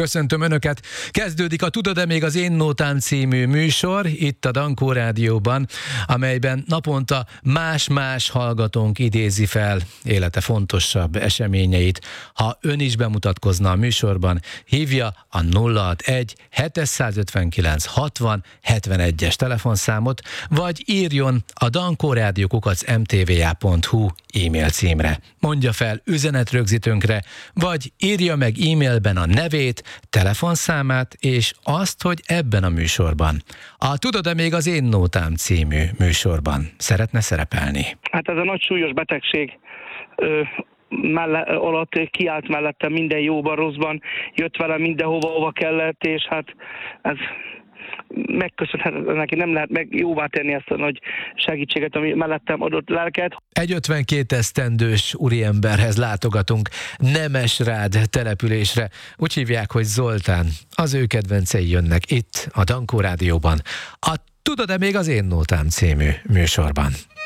Köszöntöm Önöket! Kezdődik a Tudod-e még az Én Nótám című műsor itt a Dankó Rádióban, amelyben naponta más-más hallgatónk idézi fel élete fontosabb eseményeit. Ha ön is bemutatkozna a műsorban, hívja a 061 759 60 71-es telefonszámot, vagy írjon a dankórádió@mtva.hu e-mail címre. Mondja fel üzenetrögzítőnkre, vagy írja meg e-mailben a nevét, telefonszámát és azt, hogy ebben a műsorban, a Tudod-e még az Én Nótám című műsorban szeretne szerepelni. Hát ez a nagy súlyos betegség alatt kiállt mellettem minden jóban, rosszban, jött velem mindenhova, hova kellett, és hát ez megköszönhetetlen neki, nem lehet meg jóvá tenni ezt a nagy segítséget, ami mellettem adott lelket. Egy 52 esztendős úriemberhez látogatunk Nemesrád településre. Úgy hívják, hogy Zoltán. Az ő kedvencei jönnek itt a Dankó Rádióban. A Tudod-e még az Én Nótám című műsorban.